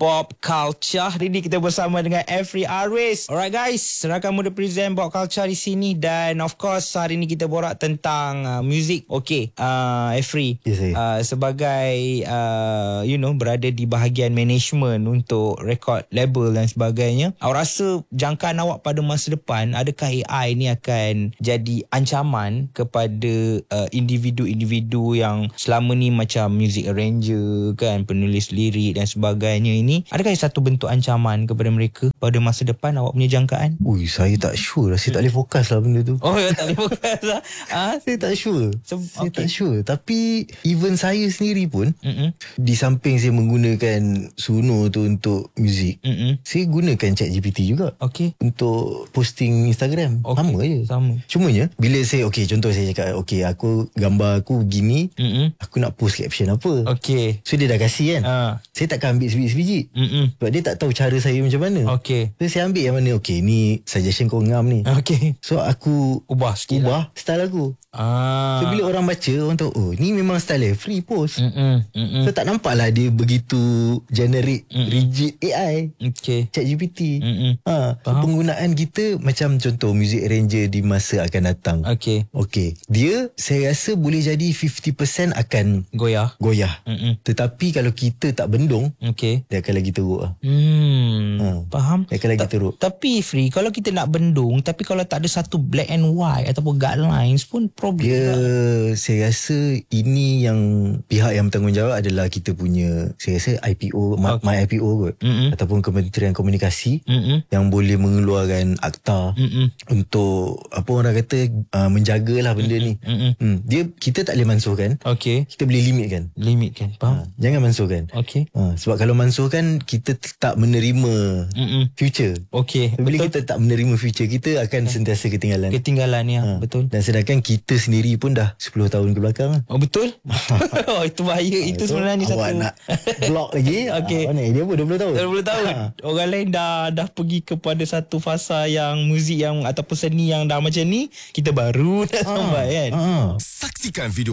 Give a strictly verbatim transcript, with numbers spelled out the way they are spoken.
Pop Culture. Hari ni kita bersama dengan Every Arwis. Alright guys, Rakan Muda present Pop Culture di sini. Dan of course hari ni kita borak tentang uh, music. Okay, uh, Every, yes, uh, sebagai uh, you know, berada di bahagian management untuk record label dan sebagainya, awak rasa jangkaan awak pada masa depan, adakah A I ni akan jadi ancaman kepada uh, individu-individu yang selama ni macam music arranger kan, penulis lirik dan sebagainya ini, adakah satu bentuk ancaman kepada mereka pada masa depan? Awak punya jangkaan? Ui, saya tak sure. Saya tak boleh fokus lah benda tu. Oh, tak boleh fokus lah. Ha? Saya tak sure. So, saya okay. tak sure. Tapi even saya sendiri pun, Mm-mm. di samping saya menggunakan Suno tu untuk muzik, Mm-mm. saya gunakan ChatGPT juga. Okay. Untuk posting Instagram. Okay. Sama je. Sama. Cumanya bila saya, okay, contoh saya cakap, okay, aku gambar aku begini, Mm-mm. aku nak post caption apa. Okay. So dia dah kasih kan. Ha. Saya takkan ambil sebiji-sebiji. Mm-mm. Sebab dia tak tahu cara saya macam mana. Okay. So saya ambil yang mana, okay, ni suggestion kau ngam ni. Okay. So aku Ubah sikit ubah lah. style aku. Ah. So bila orang baca, orang tahu, oh ni memang style free post. Mm-mm. Mm-mm. So tak nampak lah dia begitu generic, Mm-mm. rigid A I, Okay. ChatGPT. Mm-mm. Ha, so Faham. penggunaan kita macam contoh music arranger di masa akan datang. Okay. Okay, dia saya rasa boleh jadi lima puluh peratus akan Goyah. goyah. Mm-mm. Tetapi kalau kita tak bendung, Okay. dia akan lagi teruk lah. Hmm. Ha. Faham. Dia akan lagi teruk. Tapi Free, kalau kita nak bendung, tapi kalau tak ada satu black and white ataupun guidelines pun problem. Dia, juga. saya rasa ini yang pihak yang bertanggungjawab adalah kita punya, saya rasa I P O, okay. My I P O kot. Mm-mm. Ataupun Kementerian Komunikasi Mm-mm. yang boleh mengeluarkan akta Mm-mm. untuk apa orang kata, uh, menjagalah benda Mm-mm. ni. Mm-mm. Hmm, dia kita tak boleh mansuhkan. Okay. Kita boleh limitkan. Limit kan. Faham? Ha, jangan mansuhkan. Okay. Ha, sebab kalau mansuhkan, kita tak menerima Mm-mm. future. Okay. Bila Betul. kita tak menerima future, kita akan sentiasa ketinggalan. Ketinggalan ya. Ha. Betul. Dan sedangkan kita sendiri pun dah sepuluh tahun ke belakang lah. Oh betul? Oh itu bahaya. Itu sebenarnya awak satu. nak block lagi. Okey. Ah, mana dia pun dua puluh tahun. dua puluh tahun. Ha. Orang lain dah dah pergi kepada satu fasa yang muzik yang ataupun seni yang dah macam ni, kita baru dah sampai kan. Ha. Saksikan video